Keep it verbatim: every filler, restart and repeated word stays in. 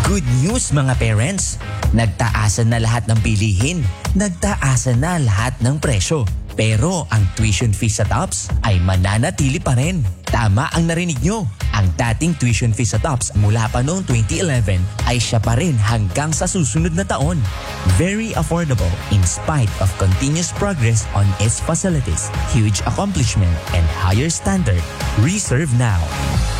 Good news mga parents! Nagtaasan na lahat ng bilihin. Nagtaasan na lahat ng presyo. Pero ang tuition fee sa Tops ay mananatili pa rin. Tama ang narinig nyo. Ang dating tuition fee sa Tops mula pa noong twenty eleven ay siya pa rin hanggang sa susunod na taon. Very affordable in spite of continuous progress on its facilities, huge accomplishment, and higher standard. Reserve now.